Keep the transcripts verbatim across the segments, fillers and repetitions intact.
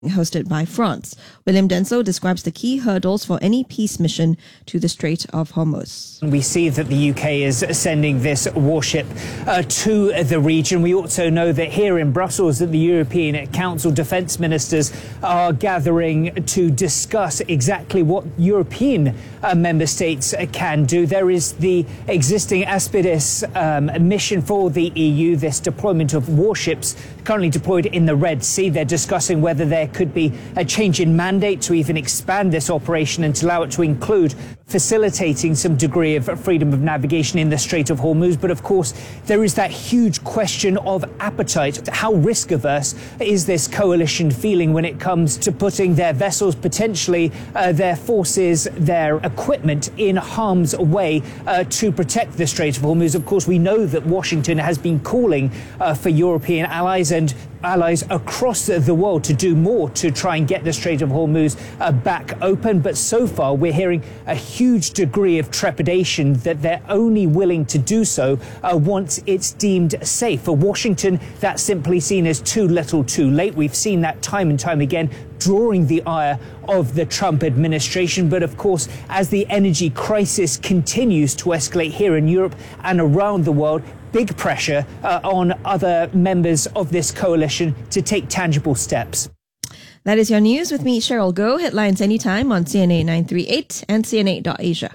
hosted by France. William Denso describes the key hurdles for any peace mission to the Strait of Hormuz. We see that the U K is sending this warship uh, to the region. We also know that here in Brussels that the European Council defence ministers are gathering to discuss exactly what European uh, member states can do. There is the existing Aspidis um, mission for the E U, this deployment of warships currently deployed in the Red Sea. They're discussing whether there could be a change in mandate to even expand this operation and to allow it to include facilitating some degree of freedom of navigation in the Strait of Hormuz. But of course, there is that huge question of appetite. How risk averse is this coalition feeling when it comes to putting their vessels, potentially uh, their forces, their equipment in harm's way uh, to protect the Strait of Hormuz? Of course, we know that Washington has been calling uh, for European allies and allies across the world to do more to try and get the Strait of Hormuz uh, back open. But so far, we're hearing a huge degree of trepidation that they're only willing to do so uh, once it's deemed safe. For Washington, that's simply seen as too little too late. We've seen that time and time again, drawing the ire of the Trump administration. But of course, as the energy crisis continues to escalate here in Europe and around the world, big pressure uh, on other members of this coalition to take tangible steps. That is your news with me, Cheryl Goh. Headlines anytime on C N A nine three eight and C N A dot Asia.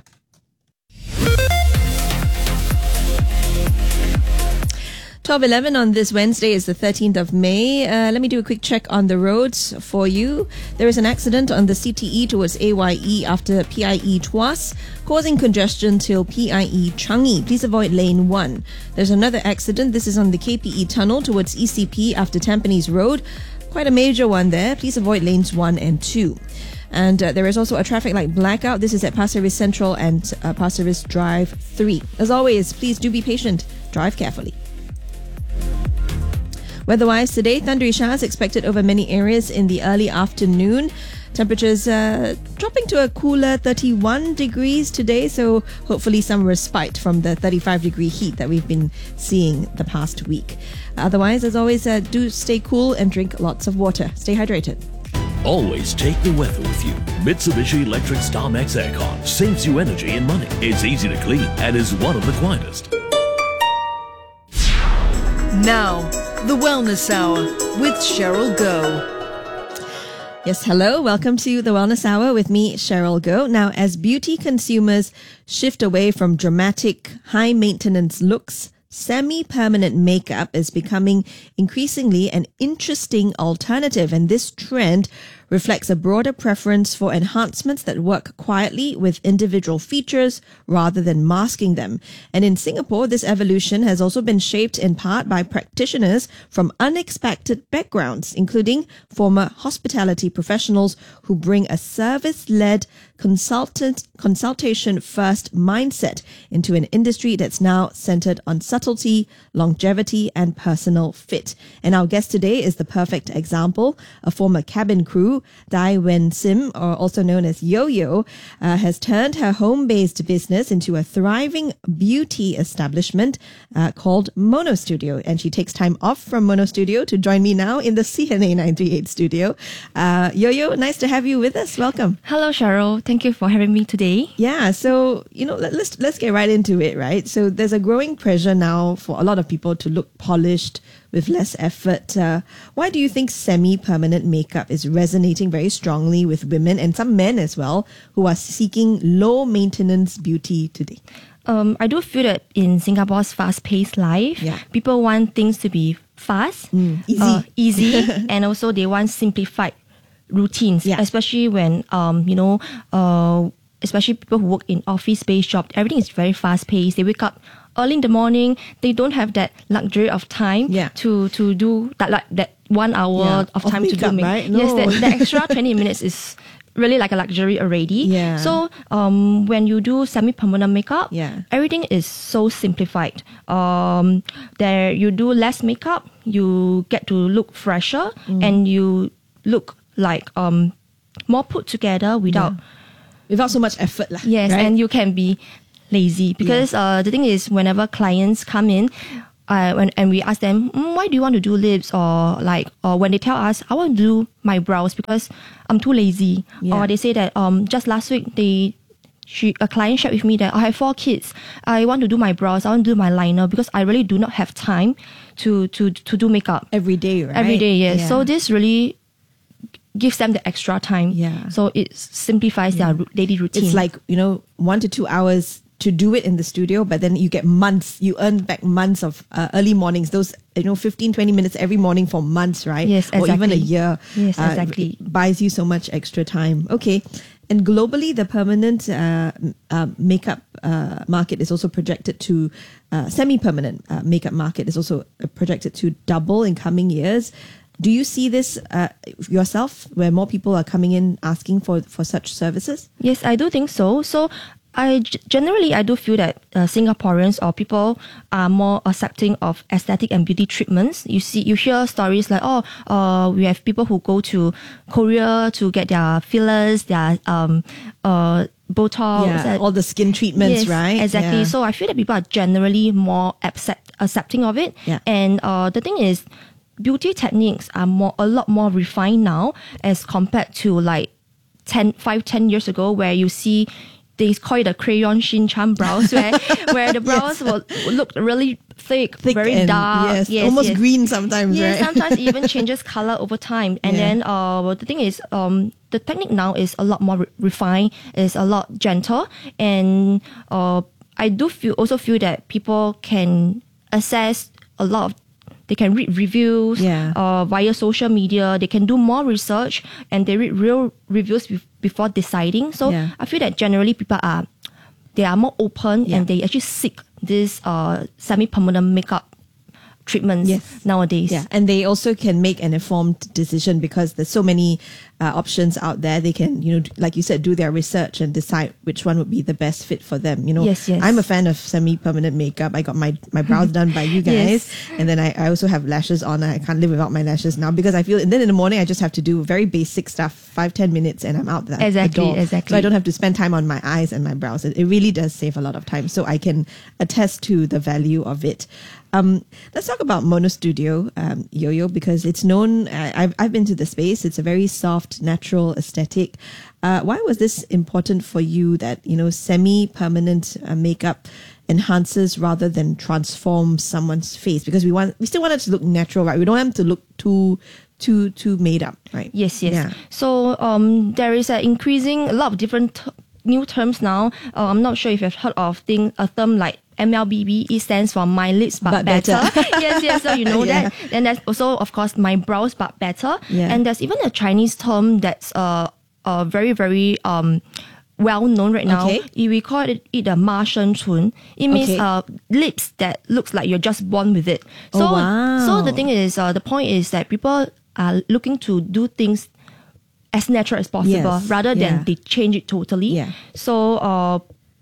twelve eleven on this Wednesday is the thirteenth of May. Uh, let me do a quick check on the roads for you. There is an accident on the C T E towards A Y E after P I E Tuas, causing congestion till P I E Changi. Please avoid lane one. There's another accident. This is on the K P E tunnel towards E C P after Tampines Road. Quite a major one there. Please avoid lanes one and two. And uh, there is also a traffic light blackout. This is at Pasir Ris Central and uh, Pasir Ris Drive three. As always, please do be patient. Drive carefully. Weather-wise today, thundery showers expected over many areas in the early afternoon. Temperatures uh, dropping to a cooler thirty-one degrees today, so hopefully some respite from the thirty-five degree heat that we've been seeing the past week. Otherwise, as always, uh, do stay cool and drink lots of water. Stay hydrated. Always take the weather with you. Mitsubishi Electric StarMax Aircon saves you energy and money. It's easy to clean and is one of the quietest. Now, the Wellness Hour with Cheryl Goh. Yes, hello. Welcome to the Wellness Hour with me, Cheryl Goh. Now, as beauty consumers shift away from dramatic, high-maintenance looks, semi-permanent makeup is becoming increasingly an interesting alternative, and this trend reflects a broader preference for enhancements that work quietly with individual features rather than masking them. And in Singapore, this evolution has also been shaped in part by practitioners from unexpected backgrounds, including former hospitality professionals who bring a service-led consultant consultation-first mindset into an industry that's now centered on subtlety, longevity, and personal fit. And our guest today is the perfect example. A former cabin crew, Dai Wen Sim, or also known as Yo-Yo, uh, has turned her home-based business into a thriving beauty establishment uh, called Mono Studio. And she takes time off from Mono Studio to join me now in the C N A nine three eight studio. Uh, Yo-Yo, nice to have you with us. Welcome. Hello, Cheryl. Thank you for having me today. Yeah, so, you know, let, let's let's get right into it, right? So there's a growing pressure now for a lot of people to look polished with less effort. Uh, why do you think semi-permanent makeup is resonating very strongly with women and some men as well who are seeking low-maintenance beauty today? Um, I do feel that in Singapore's fast-paced life, Yeah. people want things to be fast, Mm, easy. uh, easy, and also they want simplified routines, Yeah. especially when, um, you know, uh, especially people who work in office-based jobs. Everything is very fast-paced. They wake up early in the morning. They don't have that luxury of time Yeah. to to do that, like that one hour Yeah, of of time to do makeup, make- right? Yes, No. that, that extra twenty minutes is really like a luxury already. Yeah. So um, when you do semi-permanent makeup, Yeah. everything is so simplified. Um, there you do less makeup, you get to look fresher, Mm. and you look like um more put together without Without so much effort. Lah, yes, right? and you can be lazy because uh the thing is, whenever clients come in, uh, when and we ask them, mm, why do you want to do lips? Or like, or when they tell us, I want to do my brows because I'm too lazy. Yeah. Or they say that um just last week they. She, a client shared with me that I have four kids. I want to do my brows. I want to do my liner because I really do not have time to to to do makeup Every day, right? every day. Yes. Yeah. So this really gives them the extra time. Yeah. So it simplifies their ru- daily routine. It's like, you know, one to two hours to do it in the studio, but then you get months, you earn back months of uh, early mornings, those, you know, fifteen, twenty minutes every morning for months, right? Yes, Or even a exactly. year. Yes, Uh, exactly. it buys you so much extra time. Okay. And globally, the permanent uh, uh, makeup uh, market is also projected to, uh, semi-permanent uh, makeup market is also uh, projected to double in coming years. Do you see this uh, yourself, where more people are coming in asking for, for such services? Yes, I do think so. So I g- generally I do feel that uh, Singaporeans or people are more accepting of aesthetic and beauty treatments. You see, you hear stories like, oh, uh, we have people who go to Korea to get their fillers, their um, uh, Botox, Yeah, uh, all the skin treatments, yes, right? Exactly. Yeah. So I feel that people are generally more accept, accepting of it. Yeah. And uh, the thing is, beauty techniques are more a lot more refined now as compared to like ten, five, ten years ago, where you see they call it the crayon Shin-chan brows, where where the brows will look really thick, Thick very and, dark, yes, almost green sometimes, Yes, right? sometimes it even changes color over time. And Yeah. then uh, well, the thing is, um, the technique now is a lot more re- refined, is a lot gentle, and uh, I do feel also feel that people can access a lot of. They can read reviews Yeah. uh, via social media. They can do more research and they read real reviews bef- before deciding. So Yeah. I feel that generally people are they are more open Yeah. and they actually seek this uh, semi-permanent makeup treatments Yes. nowadays. Yeah, and they also can make an informed decision because there's so many uh, options out there. They can, you know, d- like you said, do their research and decide which one would be the best fit for them. You know, Yes, yes. I'm a fan of semi-permanent makeup. I got my, my brows done by you guys. Yes. And then I, I also have lashes on. I can't live without my lashes now because I feel, and then in the morning, I just have to do very basic stuff, five, ten minutes, and I'm out the, Exactly, the door. exactly. So I don't have to spend time on my eyes and my brows. It, it really does save a lot of time. So I can attest to the value of it. Um, let's talk about Mono Studio, um, Yo-Yo, because it's known, uh, I've, I've been to the space. It's a very soft, natural aesthetic. Uh, why was this important for you that, you know, semi-permanent uh, makeup enhances rather than transforms someone's face? Because we want, we still want it to look natural, right? We don't want them to look too, too, too made up, right? Yes, yes. Yeah. So um, there is an increasing, a lot of different t- new terms now. Uh, I'm not sure if you've heard of thing, a term like M L B B. It stands for my lips but, But better. better. yes, yes. So you know Yeah. that. And there's also, of course, my brows but better. Yeah. And there's even a Chinese term that's uh, uh very very um. well known right now. Okay. It- We call it, it a Ma Shen Chun. It means Okay. uh, lips that looks like you're just born with it. Oh, So, wow. so the thing is, uh, the point is that people are looking to do things as natural as possible Yes. rather than Yeah. they change it totally. Yeah. So, uh,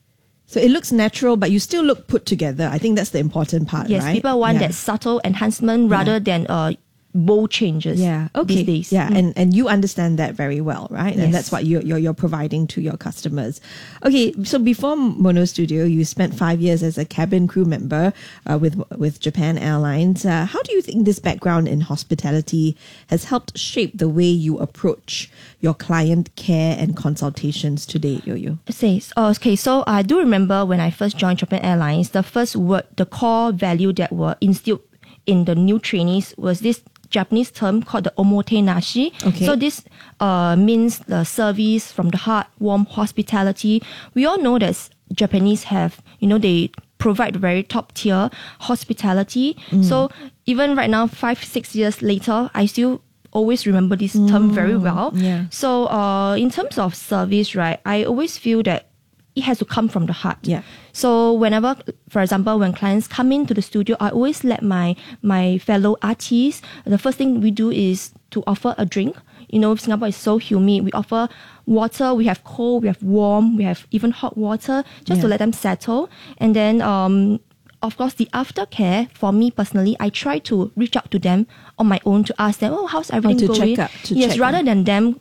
So it looks natural, but you still look put together. I think that's the important part, yes, right? people want Yeah. that subtle enhancement rather than uh, bold changes. Yeah. Okay. These days. Yeah, Mm. and and you understand that very well, right? And Yes. that's what you're, you're you're providing to your customers. Okay. So before Mono Studio, you spent five years as a cabin crew member uh, with with Japan Airlines. Uh, how do you think this background in hospitality has helped shape the way you approach your client care and consultations today, Yo-Yo? Says, oh, okay, so I do remember when I first joined Japan Airlines, the first word, the core value that were instilled in the new trainees was this Japanese term called the omotenashi. Okay. So this uh, means the service from the heart, warm hospitality. We all know that Japanese have, you know, they provide very top tier hospitality. So even right now, five, six years later, I still always remember this term very well. yeah. So uh, in terms of service, right, I always feel that it has to come from the heart. Yeah. So whenever, for example, when clients come into the studio, I always let my my fellow artists, the first thing we do is to offer a drink. You know, Singapore is so humid. We offer water, we have cold, we have warm, we have even hot water, just to Yeah. let them settle. And then, um, of course, the aftercare, for me personally, I try to reach out to them on my own to ask them, oh, how's everything to going? check up, to yes, check rather up. than them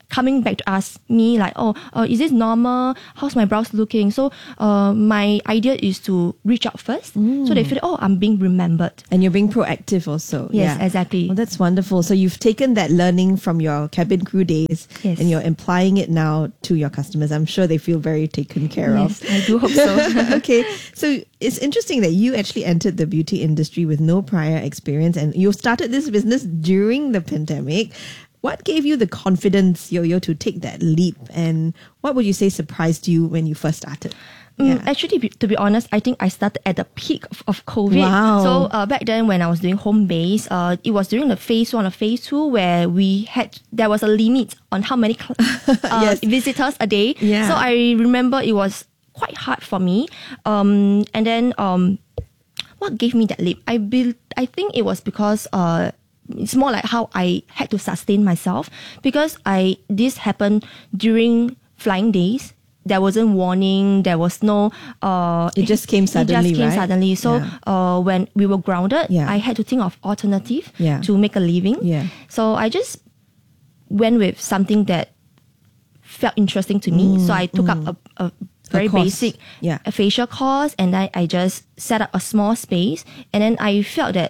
coming back to ask me like, oh, uh, is this normal? How's my brows looking? So uh, my idea is to reach out first, mm. so they feel, oh, I'm being remembered. And you're being proactive also. Yes, yeah. exactly. Well, that's wonderful. So you've taken that learning from your cabin crew days, yes. and you're applying it now to your customers. I'm sure they feel very taken care yes, of. I do hope so. Okay, so it's interesting that you actually entered the beauty industry with no prior experience, and you started this business during the pandemic. What gave you the confidence, Yo-Yo, to take that leap? And what would you say surprised you when you first started? Mm, Yeah. Actually, to be, to be honest, I think I started at the peak of, of COVID. Wow. So uh, back then when I was doing home base, uh, it was during the phase one or phase two where we had, there was a limit on how many cl- uh, Yes. visitors a day. Yeah. So I remember it was quite hard for me. Um, and then um, what gave me that leap? I be, I think it was because uh, it's more like how I had to sustain myself, because I this happened during flying days. There wasn't warning. There was no. Uh, It just came suddenly, It just came right? suddenly. So Yeah. uh, when we were grounded, Yeah. I had to think of alternative Yeah. to make a living. Yeah. So I just went with something that felt interesting to me. So I took up a, a very course. basic Yeah. a facial course, and then I just set up a small space, and then I felt that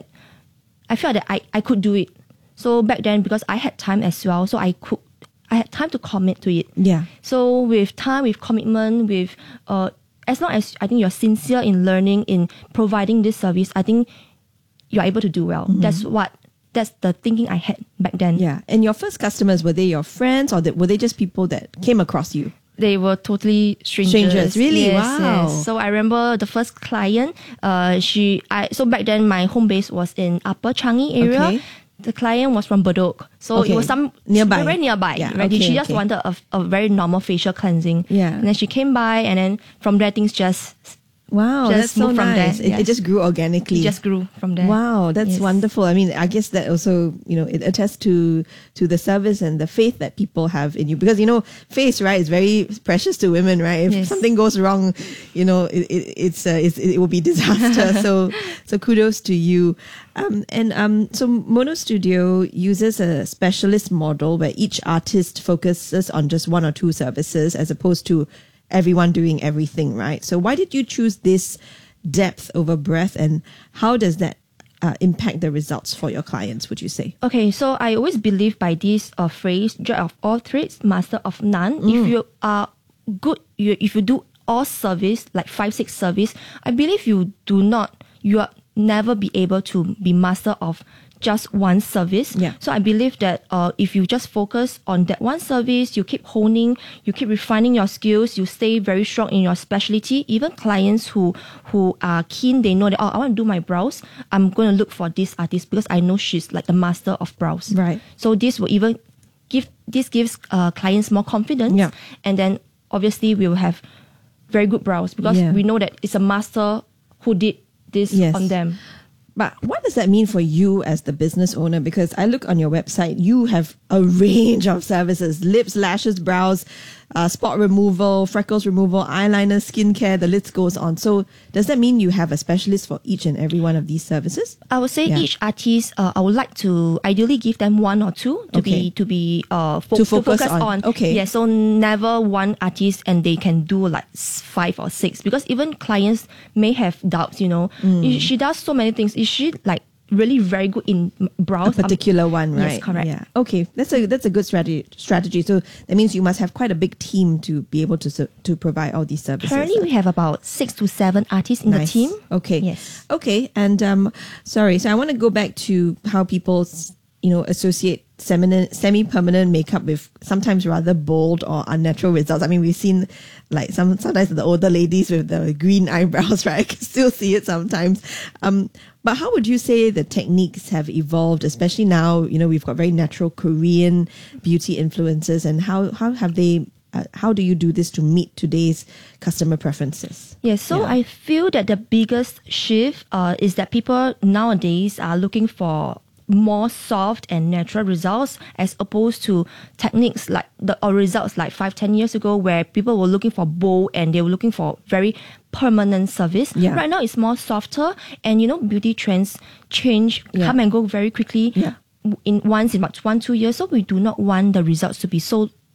I felt that I, I could do it. So back then, because I had time as well, so I could I had time to commit to it. Yeah. So with time, with commitment, with uh, as long as I think you're sincere in learning, in providing this service, I think you're able to do well. Mm-hmm. That's what that's the thinking I had back then. Yeah. And your first customers, were they your friends, or were they just people that came across you? They were totally strangers. Strangers, really? Yes, Wow. yes. So I remember the first client. Uh, she. I. So back then, my home base was in Upper Changi area. Okay. The client was from Bedok, so Okay. it was some Nearby. very nearby. Yeah, Right? okay, She just okay. wanted a, a very normal facial cleansing. Yeah. And then she came by, and then from there things just Wow, Just that's so move from there, nice. It, it yes. just grew organically. it just grew from there. Wow, that's Yes. wonderful. I mean, I guess that also, you know, it attests to to the service and the faith that people have in you. Because, you know, face, right, is very precious to women, right? If Yes. something goes wrong, you know, it, it, it's, uh, it's it will be disaster. so so kudos to you. Um, and um, so Mono Studio uses a specialist model where each artist focuses on just one or two services as opposed to everyone doing everything, right? So why did you choose this depth over breadth, and how does that uh, impact the results for your clients, would you say? Okay, so I always believe by this uh, phrase, jack of all trades, master of none. If you are good, you, if you do all service, like five, six service, I believe you do not, you are never be able to be master of just one service. Yeah. So I believe that uh, if you just focus on that one service, you keep honing, you keep refining your skills, you stay very strong in your specialty. Even clients who who are keen, they know that, oh, I want to do my brows, I'm going to look for this artist because I know she's like the master of brows. Right. So this will even give, this gives uh, clients more confidence. Yeah. And then obviously we will have very good brows because Yeah. we know that it's a master who did this Yes. on them. But what does that mean for you as the business owner? Because I look on your website, you have a range of services: lips, lashes, brows, uh, spot removal, freckles removal, eyeliner, skincare, the list goes on. So does that mean you have a specialist for each and every one of these services? I would say Yeah. each artist, uh, I would like to ideally give them one or two to Okay. be to be uh fo- To focus on. on. Okay. Yeah, so never one artist and they can do like s- five or six, because even clients may have doubts. You know, Mm. If she does so many things. Is she like really very good in m- brows? A particular one, right? Yes, correct. Yeah. Okay, that's a that's a good strategy. Strategy. So that means you must have quite a big team to be able to su- to provide all these services. Currently, we have about six to seven artists in Nice. the team. Okay. Yes. Okay. And um, sorry. So I want to go back to how people, s- you know, associate semi semi-permanent makeup with sometimes rather bold or unnatural results. I mean, we've seen like some sometimes the older ladies with the green eyebrows, right? I can still see it sometimes. Um, but how would you say the techniques have evolved, especially now? You know, we've got very natural Korean beauty influences, and how how have they? Uh, how do you do this to meet today's customer preferences? Yes, so Yeah. I feel that the biggest shift uh, is that people nowadays are looking for more soft and natural results as opposed to techniques like the or results like five, ten years ago where people were looking for bold and they were looking for very permanent service. Yeah. Right now it's more softer, and you know, beauty trends change, Yeah. come and go very quickly. Yeah. In once in about one, two years. So we do not want the results to be so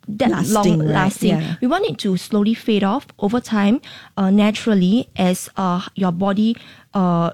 that Lasting, long right? lasting. Yeah. We want it to slowly fade off over time, uh, naturally as uh, your body uh,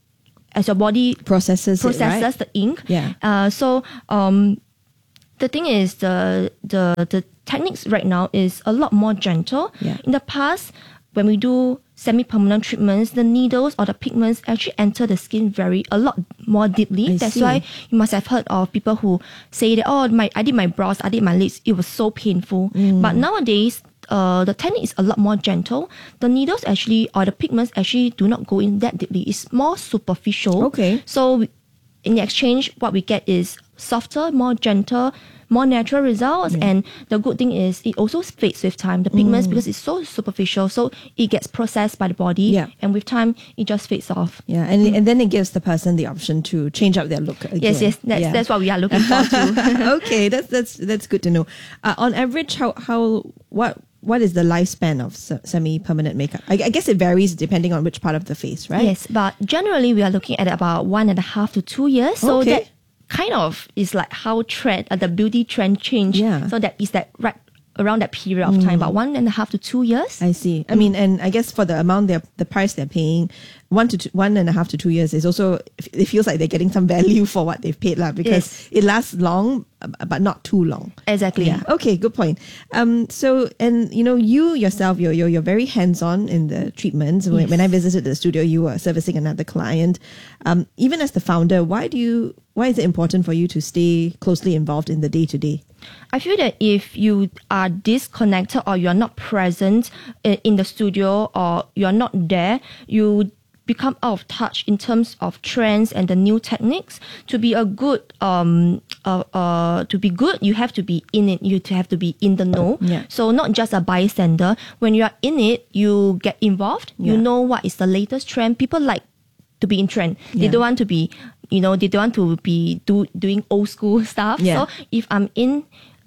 as your body Processes it, processes right? the ink. Yeah. Uh, so um, the thing is the the the techniques right now is a lot more gentle. Yeah. In the past, when we do semi-permanent treatments, the needles or the pigments actually enter the skin very a lot more deeply. I That's see. why you must have heard of people who say that, oh, my I did my brows, I did my lips, it was so painful. Mm. But nowadays, uh, the technique is a lot more gentle. The needles actually or the pigments actually do not go in that deeply. It's more superficial. Okay. So we- in exchange, what we get is softer, more gentle, more natural results. And the good thing is it also fades with time. The pigments, because it's so superficial, so it gets processed by the body. Yeah. And with time, it just fades off. Yeah, and and then it gives the person the option to change up their look again. Yes, yes, that's, Yeah. that's what we are looking for too. Okay, that's that's that's good to know. Uh, on average, how how what what is the lifespan of se- semi-permanent makeup? I, I guess it varies depending on which part of the face, right? Yes, but generally we are looking at about one and a half to two years. So Okay. that kind of is like how trend, uh, the beauty trend change. Yeah. So that is that right around that period of time, about one and a half to two years. I see. I mean, and I guess for the amount they're, the price they're paying, one to two, one and a half to two years is also, it feels like they're getting some value for what they've paid, lah, because Yes. it lasts long, uh, but not too long. Exactly. Yeah. Okay. Good point. Um. So, and you know, you yourself, you're you're, you're very hands-on in the treatments. When, Yes. when I visited the studio, you were servicing another client. Um. Even as the founder, why do you? Why is it important for you to stay closely involved in the day-to-day? I feel that if you are disconnected or you're not present i- in the studio or you're not there, you become out of touch in terms of trends and the new techniques. To be a good, um, uh, uh, to be good, you have to be in it. You have to be in the know. Yeah. So not just a bystander. When you are in it, you get involved. You Yeah. know what is the latest trend. People like to be in trend. They Yeah. don't want to be, you know, they don't want to be do doing old school stuff. Yeah. So if I'm in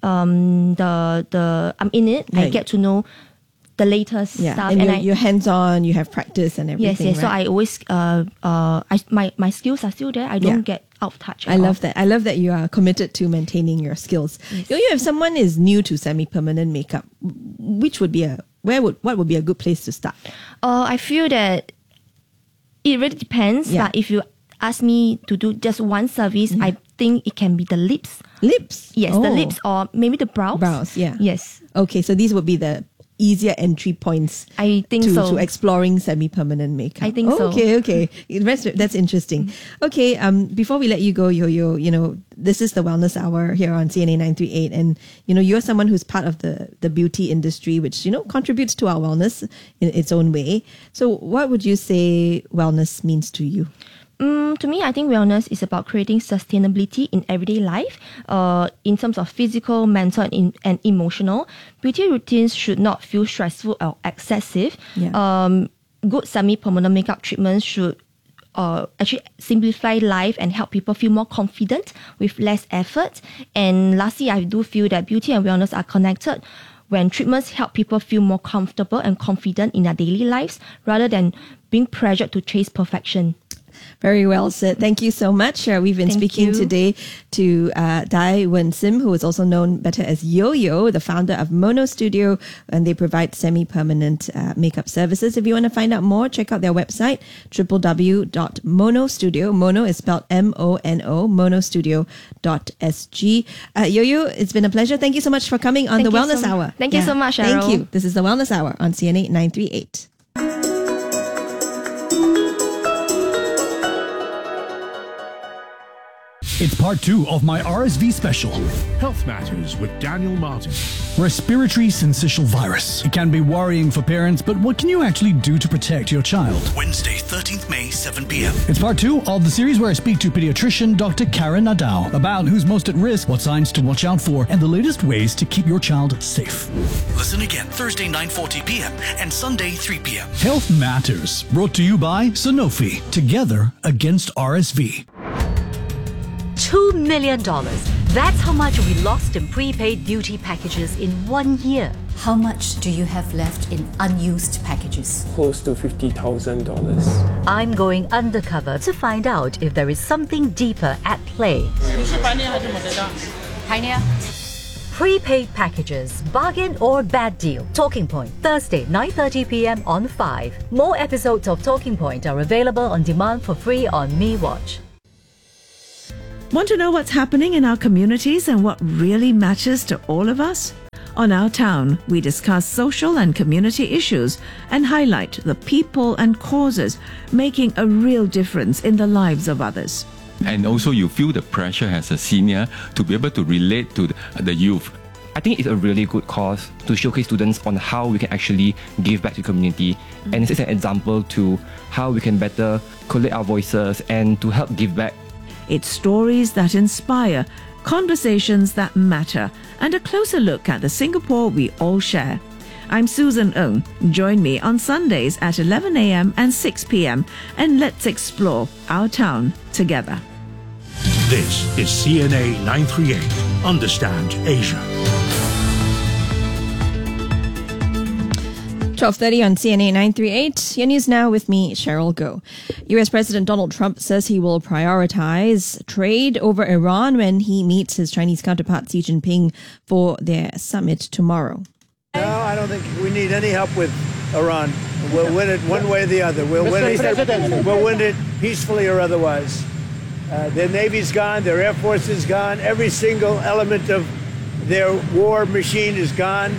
um the the I'm in it, I Right. get to know the latest Yeah, stuff. and, you're, I you're hands-on. You have practice and everything. yes, yes. So right? I always uh uh I my my skills are still there. I don't Yeah. get out of touch. I at love all. that. I love that you are committed to maintaining your skills. You know, if someone is new to semi-permanent makeup, which would be a where would what would be a good place to start? Uh, I feel that it really depends. Yeah. But if you ask me to do just one service, I think it can be the lips. Lips. Yes, the Oh. lips or maybe the brows. Brows, yeah. Yes, Okay, so these would be the easier entry points I think to, so. to exploring semi-permanent makeup. I think so. Okay, okay. That's, that's interesting. Okay, um, before we let you go, Yo-Yo, you know, this is the Wellness Hour here on C N A nine three eight, and, you know, you're someone who's part of the, the beauty industry, which, you know, contributes to our wellness in its own way. So what would you say wellness means to you? Mm, to me, I think wellness is about creating sustainability in everyday life, uh, in terms of physical, mental, and, in, and emotional. Beauty routines should not feel stressful or excessive. Yeah. Um, good semi-permanent makeup treatments should uh, actually simplify life and help people feel more confident with less effort. And lastly, I do feel that beauty and wellness are connected. When treatments help people feel more comfortable and confident in their daily lives rather than being pressured to chase perfection. Very well said. Thank you so much. Uh, we've been Thank speaking you. today to uh, Dai Wen Sim, who is also known better as Yo-Yo, the founder of Mono Studio, and they provide semi-permanent uh, makeup services. If you want to find out more, check out their website, w w w dot mono studio. Mono is spelled M O N O, monostudio dot s g. Uh, Yo-Yo, it's been a pleasure. Thank you so much for coming on Thank the you Wellness so- Hour. thank you so much, Thank Cheryl. you. This is the Wellness Hour on C N A nine three eight. It's part two of my R S V special. Health Matters with Daniel Martin. Respiratory syncytial virus. It can be worrying for parents, but what can you actually do to protect your child? Wednesday, thirteenth May, seven p.m. It's part two of the series where I speak to pediatrician Doctor Karen Nadal about who's most at risk, what signs to watch out for, and the latest ways to keep your child safe. Listen again Thursday, nine forty p.m. and Sunday, three p.m. Health Matters, brought to you by Sanofi. Together against R S V. Two million dollars. That's how much we lost in prepaid beauty packages in one year. How much do you have left in unused packages? Close to fifty thousand dollars. I'm going undercover to find out if there is something deeper at play. Pioneer? Prepaid packages, bargain or bad deal? Talking Point, Thursday, nine thirty p.m. on five. More episodes of Talking Point are available on demand for free on MeWatch. Want to know what's happening in our communities and what really matters to all of us? On Our Town, we discuss social and community issues and highlight the people and causes making a real difference in the lives of others. And also you feel the pressure as a senior to be able to relate to the, the youth. I think it's a really good cause to showcase students on how we can actually give back to the community. Mm-hmm. And it's an example to how we can better collect our voices and to help give back. It's stories that inspire, conversations that matter, and a closer look at the Singapore we all share. I'm Susan Ng. Join me on Sundays at eleven a.m. and six p.m. and let's explore our town together. This is C N A nine thirty-eight. Understand Asia. twelve thirty on C N A nine thirty-eight. Your news now with me, Cheryl Goh. U S President Donald Trump says he will prioritize trade over Iran when he meets his Chinese counterpart Xi Jinping for their summit tomorrow. No, I don't think we need any help with Iran. We'll win it one way or the other. We'll win it. We'll win it peacefully or otherwise. Uh, their Navy's gone. Their Air Force is gone. Every single element of their war machine is gone.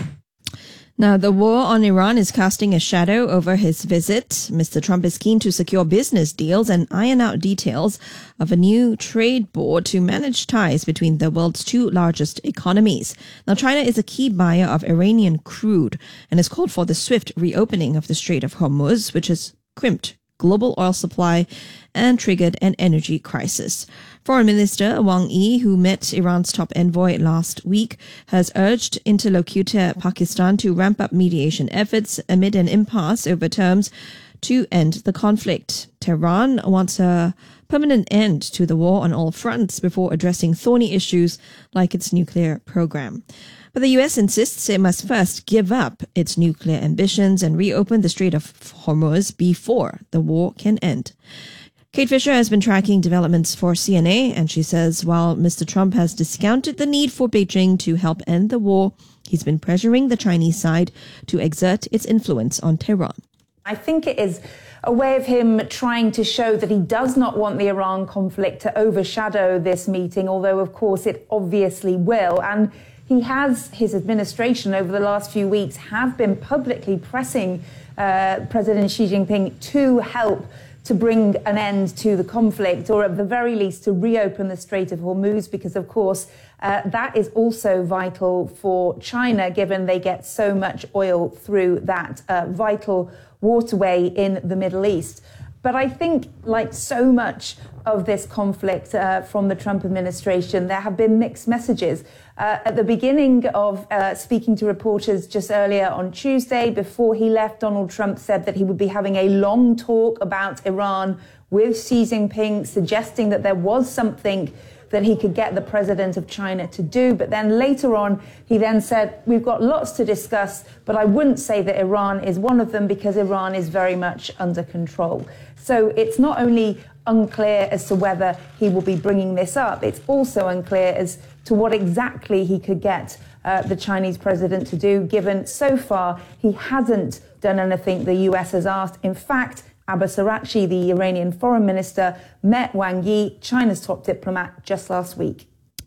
Now, the war on Iran is casting a shadow over his visit. Mister Trump is keen to secure business deals and iron out details of a new trade board to manage ties between the world's two largest economies. Now, China is a key buyer of Iranian crude and has called for the swift reopening of the Strait of Hormuz, which has crimped global oil supply and triggered an energy crisis. Foreign Minister Wang Yi, who met Iran's top envoy last week, has urged interlocutor Pakistan to ramp up mediation efforts amid an impasse over terms to end the conflict. Tehran wants a permanent end to the war on all fronts before addressing thorny issues like its nuclear program. But the U S insists it must first give up its nuclear ambitions and reopen the Strait of Hormuz before the war can end. Kate Fisher has been tracking developments for C N A, and she says while Mister Trump has discounted the need for Beijing to help end the war, he's been pressuring the Chinese side to exert its influence on Tehran. I think it is a way of him trying to show that he does not want the Iran conflict to overshadow this meeting, although, of course, it obviously will. And he has, his administration over the last few weeks have been publicly pressing uh, President Xi Jinping to help to bring an end to the conflict, or at the very least to reopen the Strait of Hormuz, because, of course, uh, that is also vital for China, given they get so much oil through that uh, vital waterway in the Middle East. But I think, like so much of this conflict uh, from the Trump administration, there have been mixed messages. Uh, at the beginning of uh, speaking to reporters just earlier on Tuesday, before he left, Donald Trump said that he would be having a long talk about Iran with Xi Jinping, suggesting that there was something that he could get the president of China to do. But then later on, he then said, we've got lots to discuss, but I wouldn't say that Iran is one of them because Iran is very much under control. So it's not only unclear as to whether he will be bringing this up, it's also unclear as to what exactly he could get uh, the Chinese president to do, given so far he hasn't done anything the U S has asked. In fact, Abbas Araghchi, the Iranian foreign minister, met Wang Yi, China's top diplomat, just last week.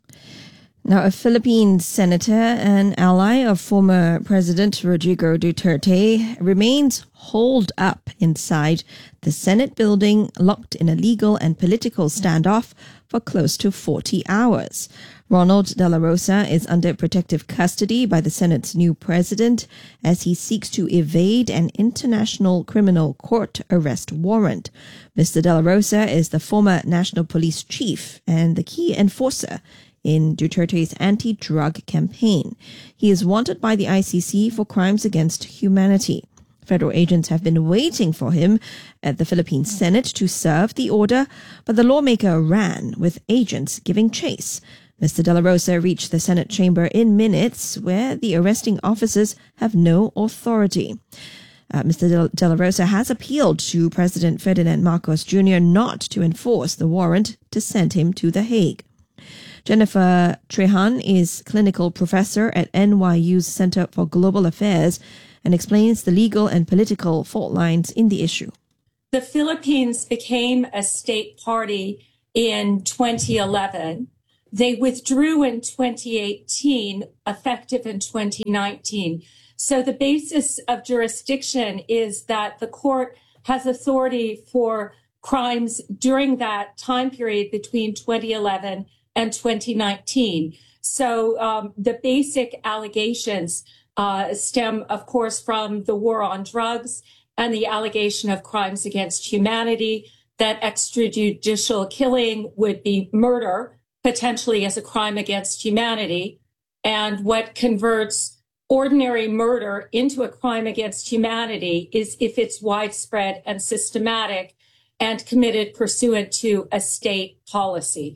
Now, a Philippine senator and ally of former President Rodrigo Duterte remains holed up inside the Senate building, locked in a legal and political standoff for close to forty hours. Ronald De La Rosa is under protective custody by the Senate's new president as he seeks to evade an international criminal court arrest warrant. Mister De La Rosa is the former national police chief and the key enforcer in Duterte's anti-drug campaign. He is wanted by the I C C for crimes against humanity. Federal agents have been waiting for him at the Philippine Senate to serve the order, but the lawmaker ran with agents giving chase. Mister De La Rosa reached the Senate chamber in minutes, where the arresting officers have no authority. Uh, Mister De La Rosa has appealed to President Ferdinand Marcos Junior not to enforce the warrant to send him to The Hague. Jennifer Trehan is clinical professor at N Y U's Center for Global Affairs and explains the legal and political fault lines in the issue. The Philippines became a state party in twenty eleven. They withdrew in twenty eighteen, effective in twenty nineteen. So the basis of jurisdiction is that the court has authority for crimes during that time period between twenty eleven and twenty nineteen. So um, the basic allegations uh, stem, of course, from the war on drugs and the allegation of crimes against humanity, that extrajudicial killing would be murder, potentially as a crime against humanity, and what converts ordinary murder into a crime against humanity is if it's widespread and systematic and committed pursuant to a state policy.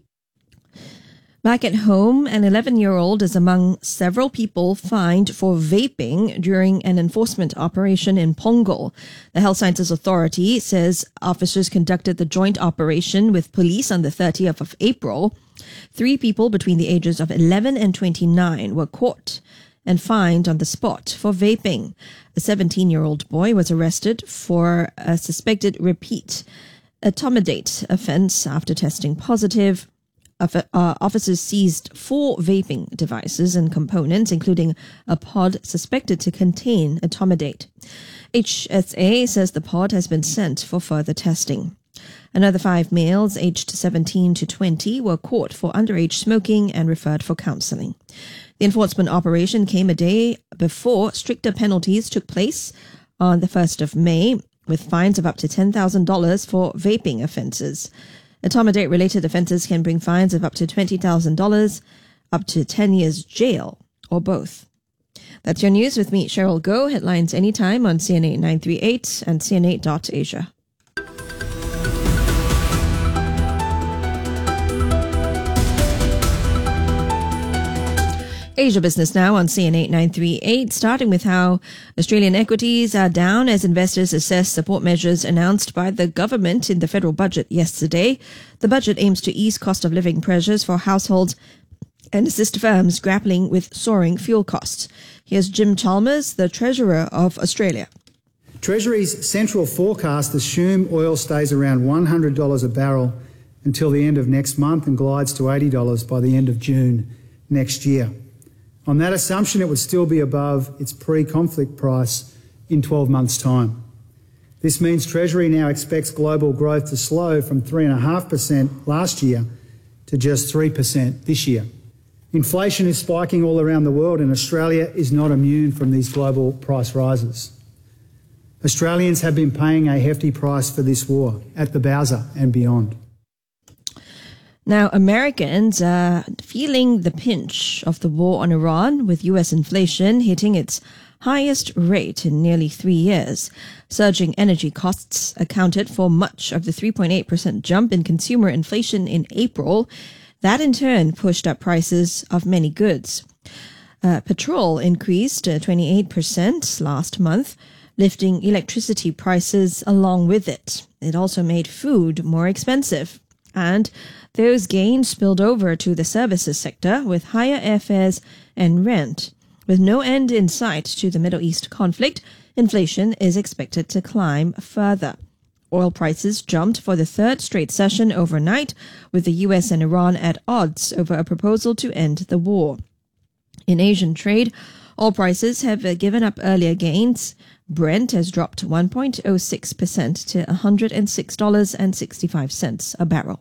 Back at home, an eleven-year-old is among several people fined for vaping during an enforcement operation in Punggol. The Health Sciences Authority says officers conducted the joint operation with police on the thirtieth of April. Three people between the ages of eleven and twenty-nine were caught and fined on the spot for vaping. A seventeen-year-old boy was arrested for a suspected repeat etomidate offense after testing positive. Uh, officers seized four vaping devices and components, including a pod suspected to contain etomidate. H S A says the pod has been sent for further testing. Another five males aged seventeen to twenty were caught for underage smoking and referred for counseling. The enforcement operation came a day before stricter penalties took place on the first of May, with fines of up to ten thousand dollars for vaping offences. Etomidate-related offences can bring fines of up to twenty thousand dollars, up to ten years jail, or both. That's your news with me, Cheryl Goh. Headlines anytime on C N A nine three eight and C N A dot Asia. Asia Business now on C N A nine three eight, starting with how Australian equities are down as investors assess support measures announced by the government in the federal budget yesterday. The budget aims to ease cost of living pressures for households and assist firms grappling with soaring fuel costs. Here's Jim Chalmers, the Treasurer of Australia. Treasury's central forecast assume oil stays around one hundred dollars a barrel until the end of next month and glides to eighty dollars by the end of June next year. On that assumption, it would still be above its pre-conflict price in twelve months' time. This means Treasury now expects global growth to slow from three point five percent last year to just three percent this year. Inflation is spiking all around the world, and Australia is not immune from these global price rises. Australians have been paying a hefty price for this war at the Bowser and beyond. Now, Americans are feeling the pinch of the war on Iran, with U S inflation hitting its highest rate in nearly three years. Surging energy costs accounted for much of the three point eight percent jump in consumer inflation in April. That in turn pushed up prices of many goods. Uh, petrol increased uh, twenty-eight percent last month, lifting electricity prices along with it. It also made food more expensive. And those gains spilled over to the services sector with higher airfares and rent. With no end in sight to the Middle East conflict, inflation is expected to climb further. Oil prices jumped for the third straight session overnight, with the U S and Iran at odds over a proposal to end the war. In Asian trade, oil prices have given up earlier gains. Brent has dropped one point zero six percent to one hundred six dollars and sixty-five cents a barrel.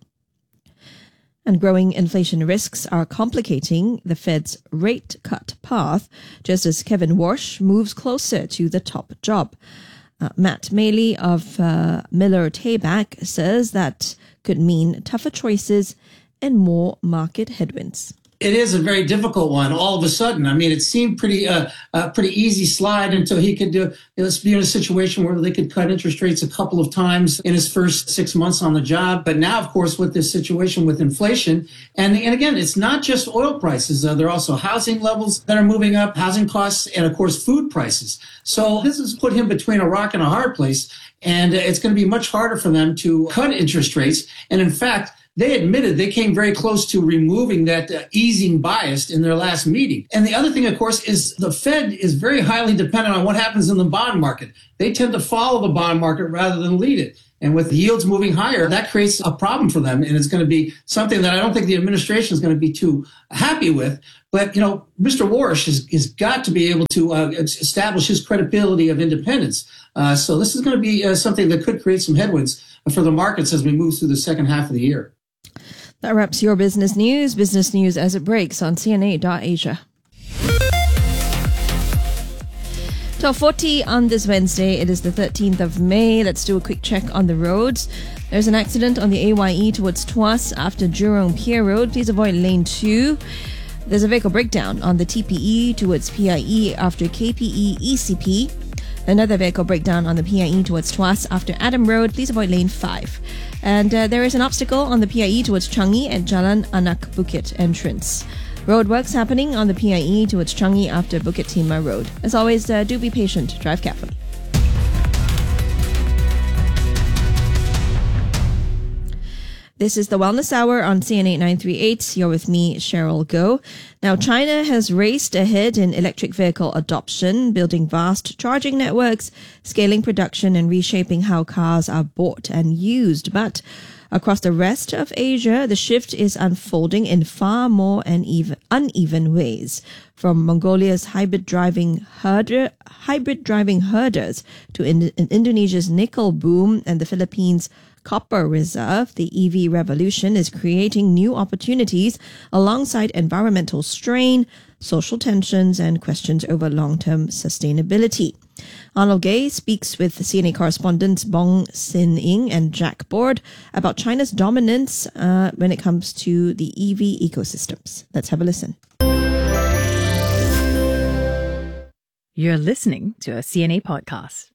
And growing inflation risks are complicating the Fed's rate cut path, just as Kevin Warsh moves closer to the top job. Uh, Matt Maley of uh, Miller Tabak says that could mean tougher choices and more market headwinds. It is a very difficult one. All of a sudden, I mean, it seemed pretty, uh, uh, pretty easy slide until he could do. Let's be in a situation where they could cut interest rates a couple of times in his first six months on the job. But now, of course, with this situation with inflation, and and again, it's not just oil prices. Uh, there are also housing levels that are moving up, housing costs, and of course, food prices. So this has put him between a rock and a hard place, and it's going to be much harder for them to cut interest rates. And in fact, they admitted they came very close to removing that uh, easing bias in their last meeting. And the other thing, of course, is the Fed is very highly dependent on what happens in the bond market. They tend to follow the bond market rather than lead it. And with the yields moving higher, that creates a problem for them. And it's going to be something that I don't think the administration is going to be too happy with. But, you know, Mister Warsh has, has got to be able to uh, establish his credibility of independence. Uh, so this is going to be uh, something that could create some headwinds for the markets as we move through the second half of the year. That wraps your business news. Business news as it breaks on C N A dot Asia. twelve forty on this Wednesday. It is the thirteenth of May. Let's do a quick check on the roads. There's an accident on the A Y E towards Tuas after Jurong Pier Road. Please avoid lane two. There's a vehicle breakdown on the T P E towards P I E after K P E E C P. Another vehicle breakdown on the P I E towards Tuas after Adam Road. Please avoid lane five. And uh, there is an obstacle on the P I E towards Changi at Jalan Anak Bukit entrance. Roadworks happening on the P I E towards Changi after Bukit Timah Road. As always, uh, do be patient. Drive carefully. This is the Wellness Hour on C N eight nine three eight. You're with me, Cheryl Goh. Now, China has raced ahead in electric vehicle adoption, building vast charging networks, scaling production, and reshaping how cars are bought and used. But across the rest of Asia, the shift is unfolding in far more uneven, uneven ways. From Mongolia's hybrid driving herder, hybrid driving herders to in, in Indonesia's nickel boom and the Philippines' copper reserve, the E V revolution is creating new opportunities alongside environmental strain, social tensions, and questions over long-term sustainability. Arnold Gay speaks with C N A correspondents Bong Sin Ing and Jack Board about China's dominance uh, when it comes to the E V ecosystems. Let's have a listen. You're listening to a C N A podcast.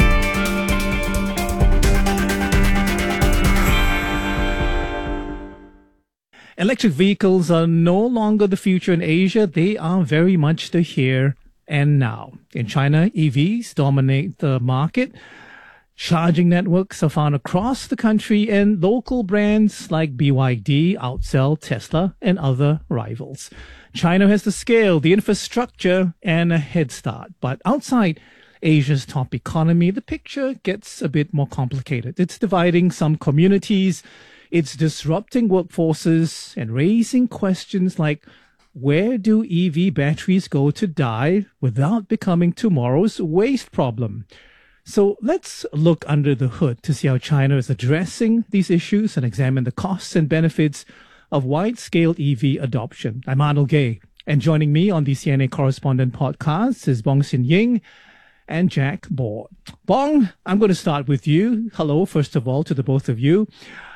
Electric vehicles are no longer the future in Asia. They are very much the here and now. In China, E Vs dominate the market. Charging networks are found across the country, and local brands like B Y D outsell Tesla and other rivals. China has the scale, the infrastructure, and a head start. But outside Asia's top economy, the picture gets a bit more complicated. It's dividing some communities. It's disrupting workforces and raising questions like, where do E V batteries go to die without becoming tomorrow's waste problem? So let's look under the hood to see how China is addressing these issues and examine the costs and benefits of wide-scale E V adoption. I'm Arnold Gay, and joining me on the C N A Correspondent Podcast is Bong Sin Ying and Jack Board. Bong, I'm going to start with you. Hello, first of all, to the both of you.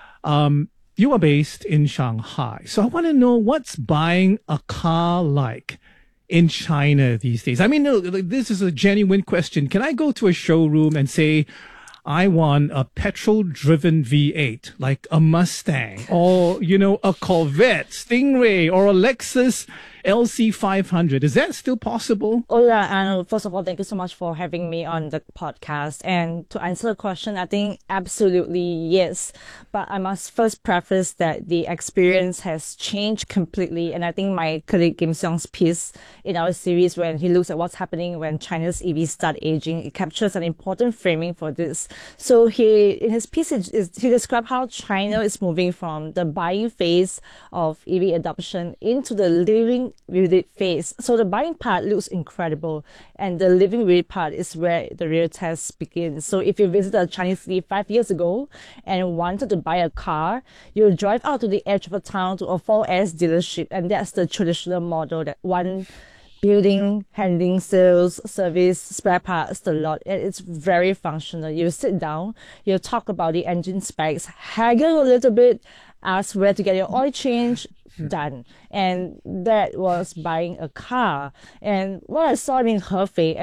Um, you are based in Shanghai. So I want to know, what's buying a car like in China these days? I mean, no, this is a genuine question. Can I go to a showroom and say, I want a petrol-driven V eight, like a Mustang, or, you know, a Corvette, Stingray, or a Lexus L C five hundred. Is that still possible? Oh, yeah. And first of all, thank you so much for having me on the podcast. And to answer the question, I think absolutely yes. But I must first preface that the experience has changed completely. And I think my colleague Kim Seong's piece in our series, when he looks at what's happening when China's E Vs start aging, it captures an important framing for this. So he, in his piece, it is, he described how China is moving from the buying phase of E V adoption into the living with it phase. So the buying part looks incredible, and the living with it part is where the real test begins. So if you visited a Chinese city five years ago and wanted to buy a car, you drive out to the edge of a town to a four S dealership, and that's the traditional model, that one building, handling, sales, service, spare parts, the lot. And it's very functional. You sit down, you talk about the engine specs, haggle a little bit, ask where to get your oil change, done. And that was buying a car. And what I saw in Hefei, and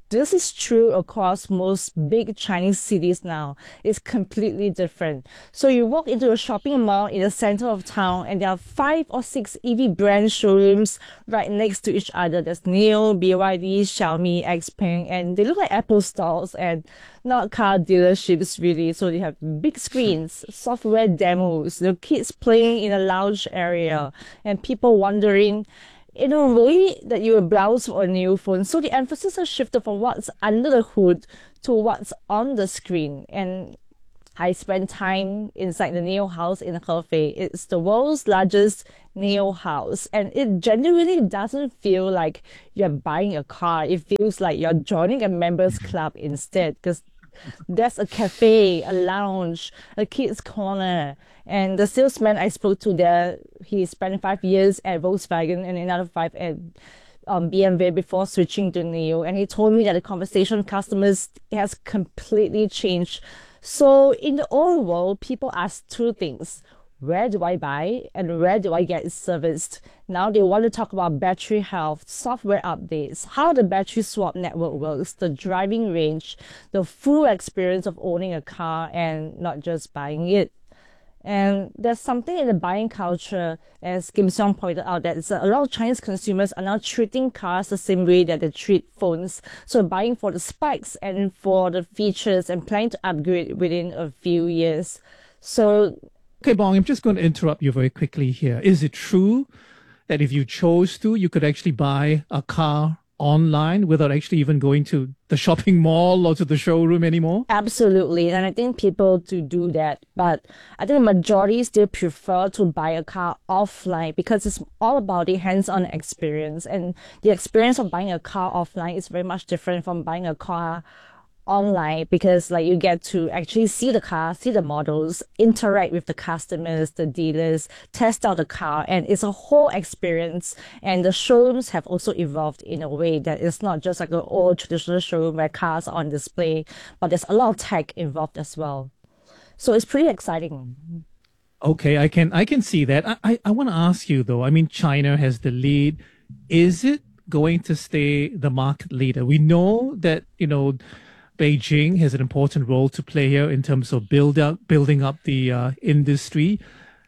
this is true across most big Chinese cities now. It's completely different. So you walk into a shopping mall in the center of town and there are five or six E V brand showrooms right next to each other. There's N I O, B Y D, Xiaomi, Xpeng, and they look like Apple stores and not car dealerships really. So they have big screens, software demos, the kids playing in a lounge area, and people wondering, in a way that you will browse for a new phone. So the emphasis has shifted from what's under the hood to what's on the screen. And I spent time inside the N I O house in Hefei. It's the world's largest N I O house. And it genuinely doesn't feel like you're buying a car. It feels like you're joining a members club instead, because there's a cafe, a lounge, a kids corner. And the salesman I spoke to there, he spent five years at Volkswagen and another five at um, B M W before switching to N I O. And he told me that the conversation with customers has completely changed. So in the old world, people ask two things. Where do I buy and where do I get it serviced? Now they want to talk about battery health, software updates, how the battery swap network works, the driving range, the full experience of owning a car and not just buying it. And there's something in the buying culture, as Kim Seong pointed out, that a lot of Chinese consumers are now treating cars the same way that they treat phones. So buying for the specs and for the features and planning to upgrade within a few years. So Okay, Bong, I'm just going to interrupt you very quickly here. Is it true that if you chose to, you could actually buy a car online without actually even going to the shopping mall or to the showroom anymore? Absolutely. And I think people do do that. But I think the majority still prefer to buy a car offline because it's all about the hands-on experience. And the experience of buying a car offline is very much different from buying a car online, because like you get to actually see the car, see the models, interact with the customers, the dealers, test out the car, and it's a whole experience. And the showrooms have also evolved in a way that it's not just like an old traditional showroom where cars are on display, but there's a lot of tech involved as well. So it's pretty exciting. Okay, I can I can see that. I, I, I want to ask you though, I mean, China has the lead. Is it going to stay the market leader? We know that, you know, Beijing has an important role to play here in terms of build up, building up the uh, industry.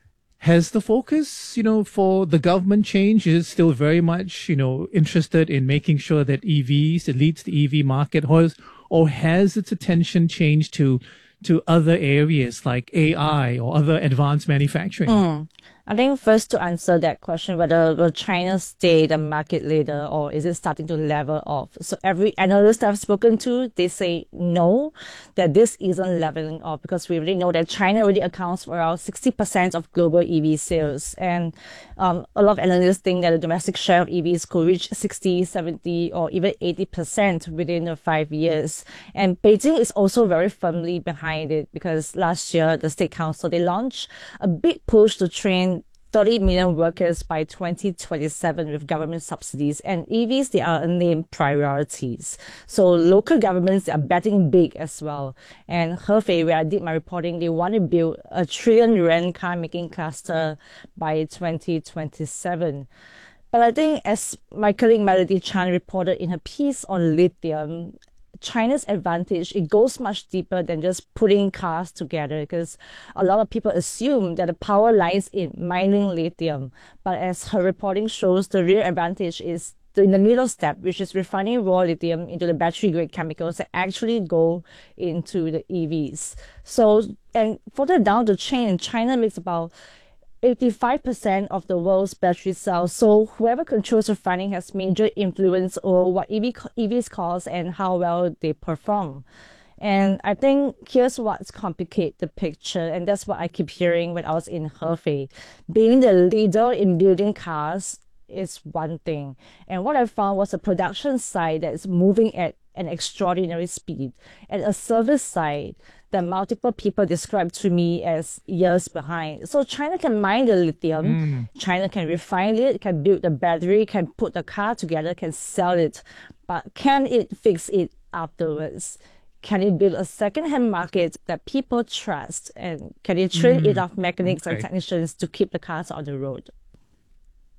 Has the focus, you know, for the government changed? Is it still very much, you know, interested in making sure that E Vs, it leads the E V market, or, or has its attention changed to to other areas like A I or other advanced manufacturing? Mm. I think first to answer that question, whether will China stay the market leader or is it starting to level off? So every analyst I've spoken to, they say no, that this isn't leveling off, because we already know that China already accounts for around sixty percent of global E V sales. And um, a lot of analysts think that the domestic share of E Vs could reach sixty, seventy, or even eighty percent within the five years. And Beijing is also very firmly behind it, because last year, the State Council, they launched a big push to train thirty million workers by twenty twenty-seven with government subsidies, and E Vs, they are named priorities. So local governments are betting big as well. And Hefei, where I did my reporting, they want to build a trillion yuan car making cluster by twenty twenty-seven. But I think, as my colleague Melody Chan reported in her piece on lithium, China's advantage, it goes much deeper than just putting cars together, because a lot of people assume that the power lies in mining lithium. But as her reporting shows, the real advantage is in the middle step, which is refining raw lithium into the battery-grade chemicals that actually go into the E Vs. So, and further down the chain, China makes about eighty-five percent of the world's battery cells. So whoever controls refining has major influence over what E V, E Vs cost and how well they perform. And I think here's what's complicated the picture, and that's what I keep hearing when I was in Hefei. Being the leader in building cars is one thing. And what I found was a production side that is moving at an extraordinary speed, and a service side that multiple people describe to me as years behind. So China can mine the lithium, mm. China can refine it, can build the battery, can put the car together, can sell it. But can it fix it afterwards? Can it build a second-hand market that people trust? And can it train mm. enough mechanics okay. and technicians to keep the cars on the road?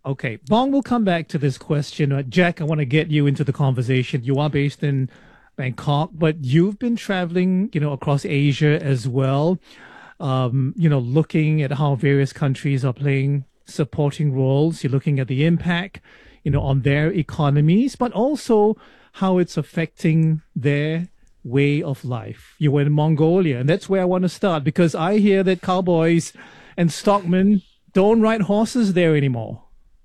Okay, Bong will come back to this question. Uh, Jack, I want to get you into the conversation. You are based in Bangkok, but you've been traveling, you know, across Asia as well, um, you know, looking at how various countries are playing supporting roles. You're looking at the impact, you know, on their economies, but also how it's affecting their way of life. You were in Mongolia, and that's where I want to start, because I hear that cowboys and stockmen don't ride horses there anymore.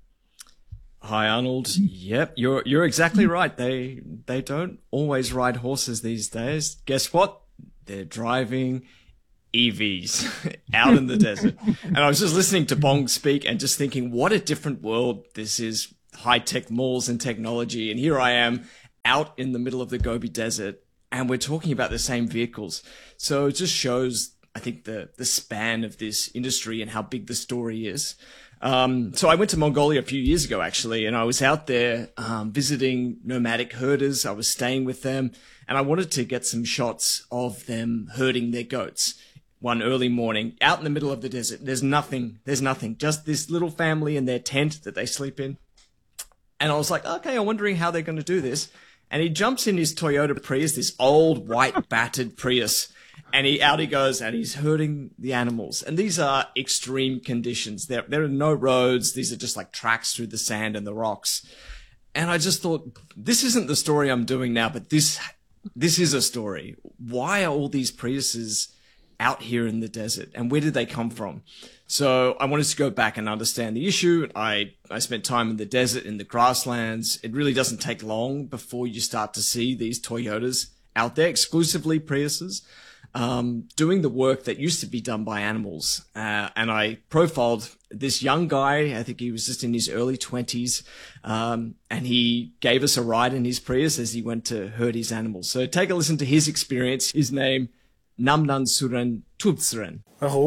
Hi, Arnold. Yep, you're you're exactly right. They they don't always ride horses these days. Guess what? They're driving E Vs out in the desert. And I was just listening to Bong speak and just thinking, what a different world this is. High-tech malls and technology. And here I am out in the middle of the Gobi Desert, and we're talking about the same vehicles. So it just shows, I think, the the span of this industry and how big the story is. Um, so I went to Mongolia a few years ago, actually, and I was out there um, visiting nomadic herders. I was staying with them, and I wanted to get some shots of them herding their goats one early morning out in the middle of the desert. There's nothing, there's nothing, just this little family in their tent that they sleep in. And I was like, okay, I'm wondering how they're going to do this. And he jumps in his Toyota Prius, this old white battered Prius. And he out he goes, and he's herding the animals. And these are extreme conditions. There, there are no roads. These are just like tracks through the sand and the rocks. And I just thought, this isn't the story I'm doing now, but this, this is a story. Why are all these Priuses out here in the desert, and where did they come from? So I wanted to go back and understand the issue. I, I spent time in the desert, in the grasslands. It really doesn't take long before you start to see these Toyotas out there, exclusively Priuses. Um, doing the work that used to be done by animals. Uh, and I profiled this young guy. I think he was just in his early twenties. Um, and he gave us a ride in his Prius as he went to herd his animals. So take a listen to his experience. His name, Namnan Suren Tubsren.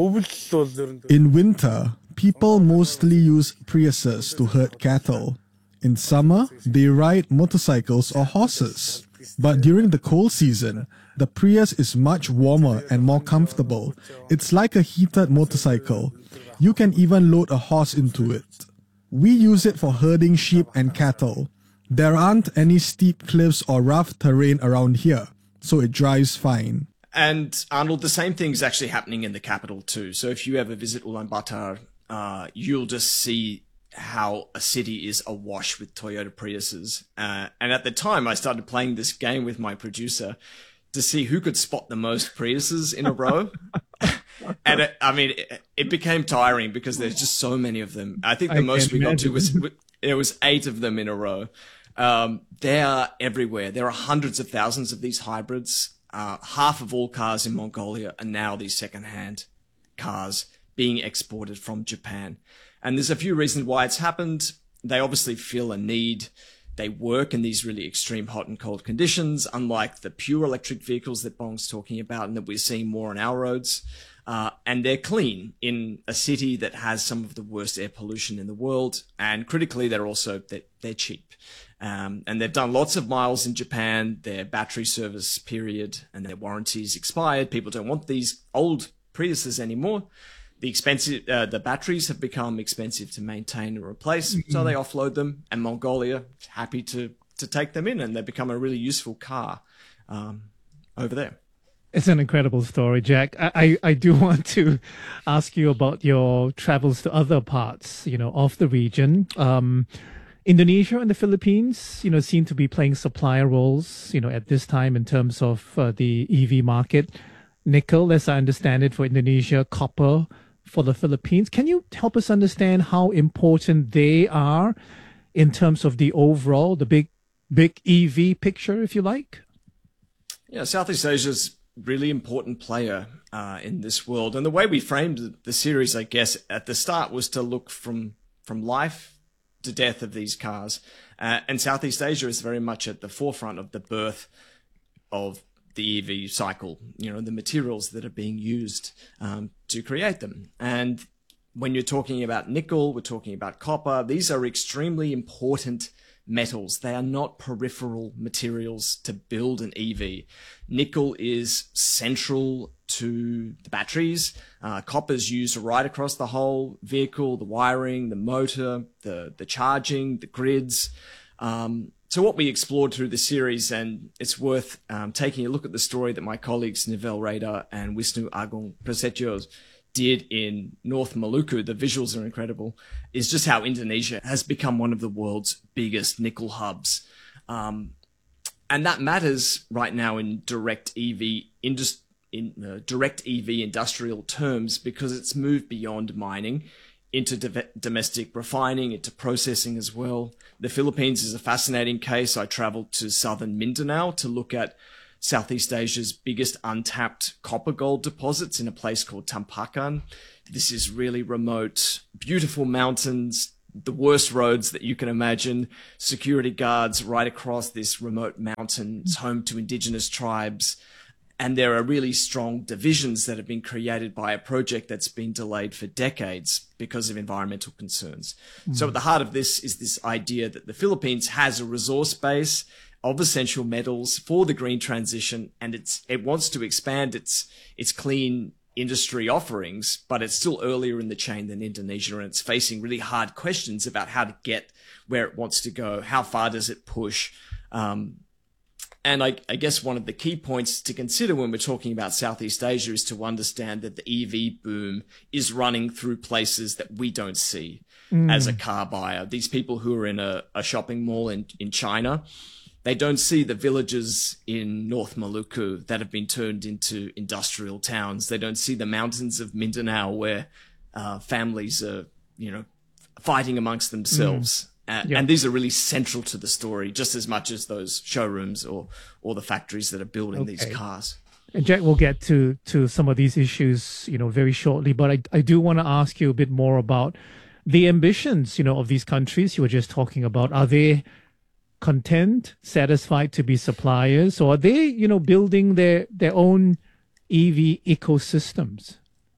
In winter, people mostly use Priuses to herd cattle. In summer, they ride motorcycles or horses. But during the cold season, the Prius is much warmer and more comfortable. It's like a heated motorcycle. You can even load a horse into it. We use it for herding sheep and cattle. There aren't any steep cliffs or rough terrain around here, so it drives fine. And Arnold, the same thing is actually happening in the capital too. So if you ever visit Ulaanbaatar, uh, you'll just see how a city is awash with Toyota Priuses. Uh, and at the time, I started playing this game with my producer to see who could spot the most Priuses in a row. And it, I mean, it, it became tiring because there's just so many of them. I think the I most we got to was, it was eight of them in a row. Um, they are everywhere. There are hundreds of thousands of these hybrids. Uh, half of all cars in Mongolia are now these second-hand cars being exported from Japan. And there's a few reasons why it's happened. They obviously feel a need. They work in these really extreme hot and cold conditions, unlike the pure electric vehicles that Bong's talking about and that we're seeing more on our roads. Uh, and they're clean in a city that has some of the worst air pollution in the world. And critically, they're also, they're, they're cheap. Um, and they've done lots of miles in Japan. Their battery service period and their warranties expired. People don't want these old Priuses anymore. The expensive, uh, the batteries have become expensive to maintain and replace, mm-hmm. so they offload them. And Mongolia is happy to to take them in, and they become a really useful car um, over there. It's an incredible story, Jack. I, I, I do want to ask you about your travels to other parts, you know, of the region. Um, Indonesia and the Philippines, you know, seem to be playing supplier roles, you know, at this time in terms of uh, the E V market. Nickel, as I understand it, for Indonesia, copper for the Philippines. Can you help us understand how important they are in terms of the overall, the big, big E V picture, if you like? Yeah, Southeast Asia's really important player uh, in this world. And the way we framed the series, I guess, at the start was to look from from life to death of these cars. Uh, and Southeast Asia is very much at the forefront of the birth of the E V cycle, you know, the materials that are being used um, to create them. And when you're talking about nickel, we're talking about copper. These are extremely important metals. They are not peripheral materials to build an E V. Nickel is central to the batteries. Uh, copper's used right across the whole vehicle, the wiring, the motor, the, the charging, the grids. Um, so what we explored through the series, and it's worth um, taking a look at the story that my colleagues Nivel Radar and Wisnu Agung Prasetyo did in North Maluku, the visuals are incredible, is just how Indonesia has become one of the world's biggest nickel hubs. Um, and that matters right now in direct E V indus- in uh, direct E V industrial terms, because it's moved beyond mining into de- domestic refining, into processing as well. The Philippines is a fascinating case. I traveled to southern Mindanao to look at Southeast Asia's biggest untapped copper gold deposits in a place called Tampakan. This is really remote, beautiful mountains, the worst roads that you can imagine, security guards right across this remote mountain. It's home to indigenous tribes. And there are really strong divisions that have been created by a project that's been delayed for decades because of environmental concerns. Mm. So at the heart of this is this idea that the Philippines has a resource base of essential metals for the green transition, and it's it wants to expand its its clean industry offerings, but it's still earlier in the chain than Indonesia, and it's facing really hard questions about how to get where it wants to go. How far does it push? Um, And I, I guess one of the key points to consider when we're talking about Southeast Asia is to understand that the E V boom is running through places that we don't see mm. as a car buyer. These people who are in a, a shopping mall in, in China, they don't see the villages in North Maluku that have been turned into industrial towns. They don't see the mountains of Mindanao where uh, families are, you know, fighting amongst themselves. Mm. Uh, yep. And these are really central to the story, just as much as those showrooms or or the factories that are building okay. these cars. And Jack, we'll get to to some of these issues, you know, very shortly. But I I do want to ask you a bit more about the ambitions, you know, of these countries you were just talking about. Are they content, satisfied to be suppliers, or are they, you know, building their their own E V ecosystems?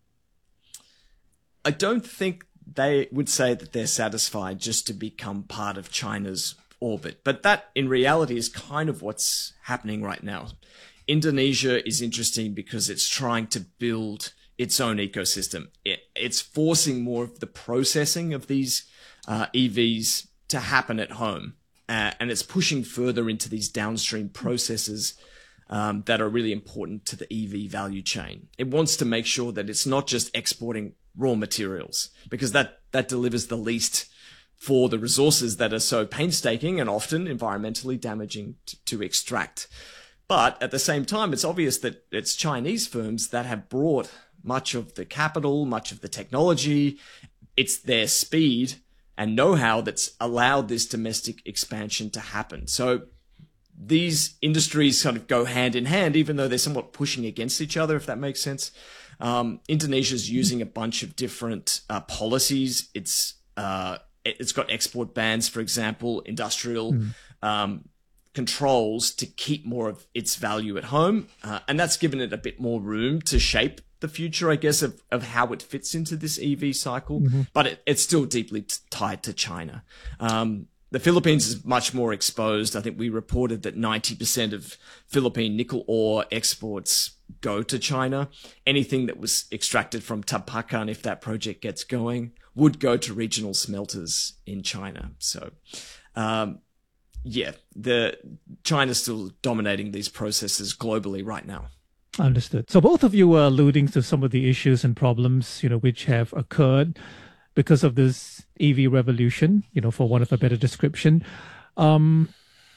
I don't think they would say that they're satisfied just to become part of China's orbit. But that, in reality, is kind of what's happening right now. Indonesia is interesting because it's trying to build its own ecosystem. It, it's forcing more of the processing of these uh, E Vs to happen at home. Uh, and it's pushing further into these downstream processes um, that are really important to the E V value chain. It wants to make sure that it's not just exporting raw materials, because that, that delivers the least for the resources that are so painstaking and often environmentally damaging to, to extract. But at the same time, it's obvious that it's Chinese firms that have brought much of the capital, much of the technology. It's their speed and know-how that's allowed this domestic expansion to happen. So these industries kind of go hand in hand, even though they're somewhat pushing against each other, if that makes sense. Um, Indonesia's using a bunch of different uh, policies. It's uh, it's got export bans, for example, industrial mm. um, controls to keep more of its value at home, uh, and that's given it a bit more room to shape the future, I guess, of, of how it fits into this E V cycle. Mm-hmm. But it, it's still deeply t- tied to China. Um, The Philippines is much more exposed. I think we reported that ninety percent of Philippine nickel ore exports go to China. Anything that was extracted from Tampakan, if that project gets going, would go to regional smelters in China. So, um, yeah, the China's still dominating these processes globally right now. Understood. So both of you were alluding to some of the issues and problems, you know, which have occurred because of this E V revolution, you know, for want of a better description. Um,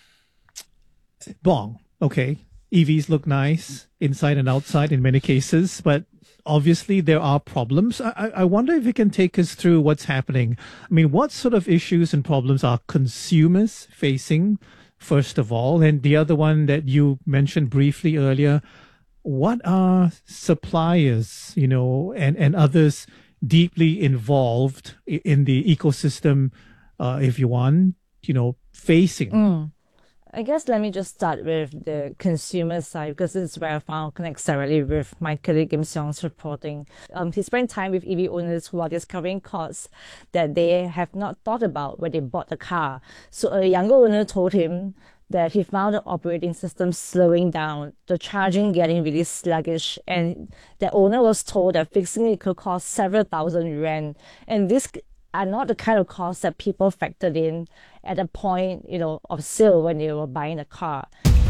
Bong, okay, E Vs look nice inside and outside in many cases, but obviously there are problems. I, I wonder if you can take us through what's happening. I mean, what sort of issues and problems are consumers facing, first of all? And the other one that you mentioned briefly earlier, what are suppliers, you know, and, and others deeply involved in the ecosystem, uh, if you want, you know, facing? Mm. I guess let me just start with the consumer side, because this is where I found connect directly with my colleague Kim Seong's reporting. Um, he spent time with E V owners who are discovering costs that they have not thought about when they bought the car. So a younger owner told him that he found the operating system slowing down, the charging getting really sluggish, and the owner was told that fixing it could cost several thousand yuan. And this are not the kind of costs that people factored in at the point, you know, of sale when they were buying a car.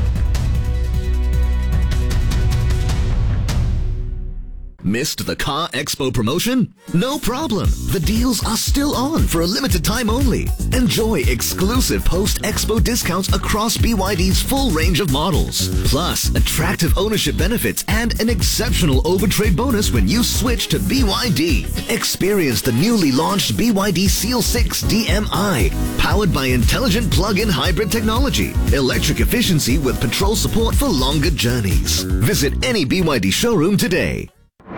Missed the Car Expo promotion? No problem. The deals are still on for a limited time only. Enjoy exclusive post-expo discounts across B Y D's full range of models. Plus, attractive ownership benefits and an exceptional overtrade bonus when you switch to B Y D. Experience the newly launched B Y D Seal six D M I, powered by intelligent plug-in hybrid technology, electric efficiency with patrol support for longer journeys. Visit any B Y D showroom today.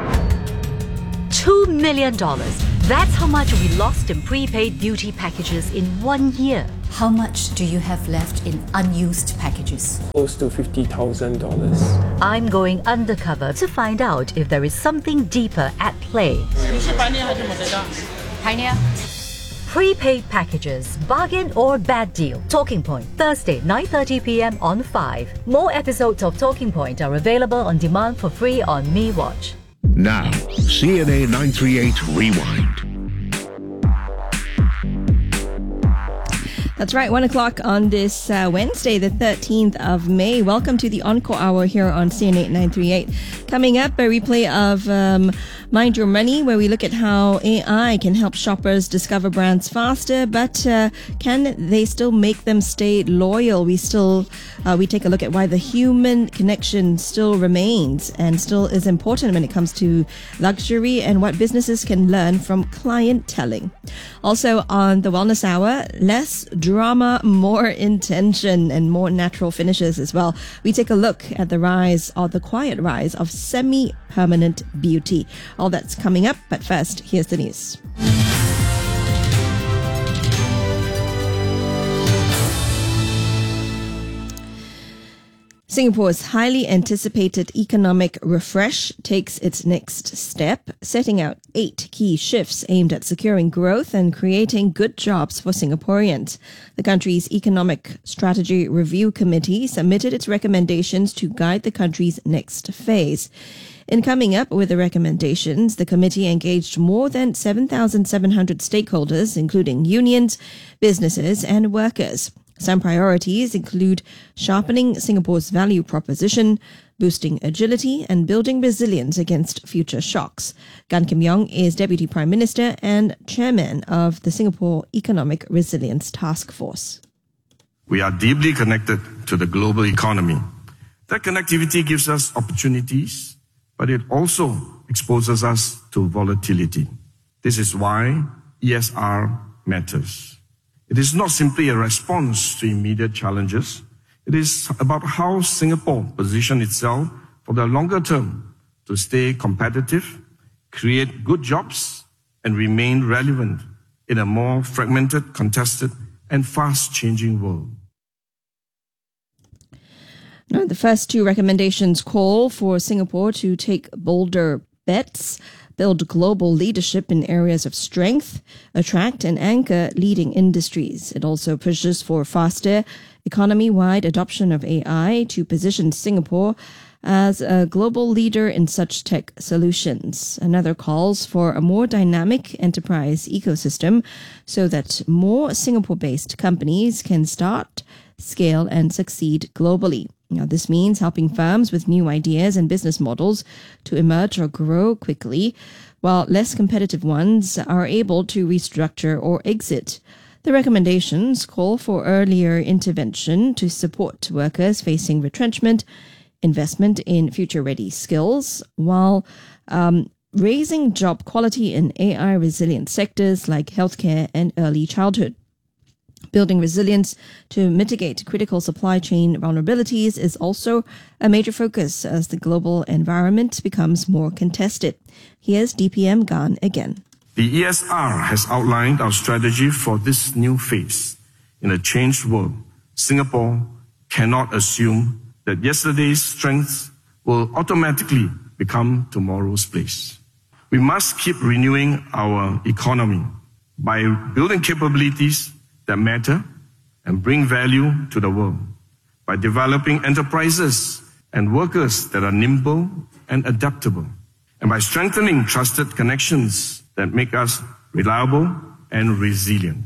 Two million dollars. That's how much we lost in prepaid beauty packages in one year. How much do you have left in unused packages? Close to fifty thousand dollars. I'm going undercover to find out if there is something deeper at play. Pioneer. Prepaid packages, bargain or bad deal. Talking Point, Thursday, nine thirty p m on five. More episodes of Talking Point are available on demand for free on MeWatch. Now, C N A nine thirty-eight Rewind. That's right, one o'clock on this uh, Wednesday, the thirteenth of May. Welcome to the Encore Hour here on C N A nine thirty-eight. Coming up, a replay of um, Mind Your Money, where we look at how A I can help shoppers discover brands faster, but uh, can they still make them stay loyal? We still, uh, we take a look at why the human connection still remains and still is important when it comes to luxury, and what businesses can learn from clienteling. Also on the Wellness Hour, less drama, more intention, and more natural finishes as well. We take a look at the rise, or the quiet rise, of semi-permanent beauty. All that's coming up, but first, here's the news. Singapore's highly anticipated economic refresh takes its next step, setting out eight key shifts aimed at securing growth and creating good jobs for Singaporeans. The country's Economic Strategy Review Committee submitted its recommendations to guide the country's next phase. In coming up with the recommendations, the committee engaged more than seven thousand seven hundred stakeholders, including unions, businesses, and workers. Some priorities include sharpening Singapore's value proposition, boosting agility, and building resilience against future shocks. Gan Kim Yong is Deputy Prime Minister and Chairman of the Singapore Economic Resilience Task Force. We are deeply connected to the global economy. That connectivity gives us opportunities, but it also exposes us to volatility. This is why E S R matters. It is not simply a response to immediate challenges. It is about how Singapore positions itself for the longer term to stay competitive, create good jobs, and remain relevant in a more fragmented, contested, and fast-changing world. Now, the first two recommendations call for Singapore to take bolder bets, build global leadership in areas of strength, attract and anchor leading industries. It also pushes for faster economy-wide adoption of A I to position Singapore as a global leader in such tech solutions. Another calls for a more dynamic enterprise ecosystem so that more Singapore-based companies can start, scale, and succeed globally. Now, this means helping firms with new ideas and business models to emerge or grow quickly, while less competitive ones are able to restructure or exit. The recommendations call for earlier intervention to support workers facing retrenchment, investment in future-ready skills, while um, raising job quality in A I-resilient sectors like healthcare and early childhood. Building resilience to mitigate critical supply chain vulnerabilities is also a major focus as the global environment becomes more contested. Here's D P M Gan again. The E S R has outlined our strategy for this new phase. In a changed world, Singapore cannot assume that yesterday's strengths will automatically become tomorrow's place. We must keep renewing our economy by building capabilities that matter and bring value to the world, by developing enterprises and workers that are nimble and adaptable, and by strengthening trusted connections that make us reliable and resilient.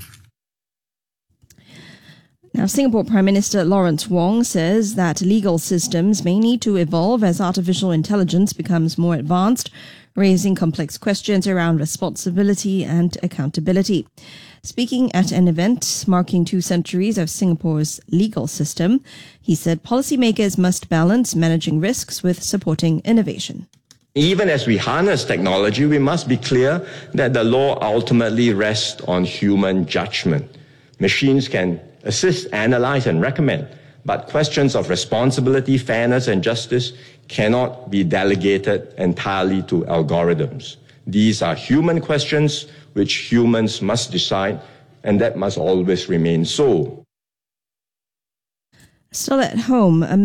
Now, Singapore Prime Minister Lawrence Wong says that legal systems may need to evolve as artificial intelligence becomes more advanced, raising complex questions around responsibility and accountability. Speaking at an event marking two centuries of Singapore's legal system, he said policymakers must balance managing risks with supporting innovation. Even as we harness technology, we must be clear that the law ultimately rests on human judgment. Machines can assist, analyze, and recommend, but questions of responsibility, fairness, and justice cannot be delegated entirely to algorithms. These are human questions which humans must decide, and that must always remain so. Still at home, a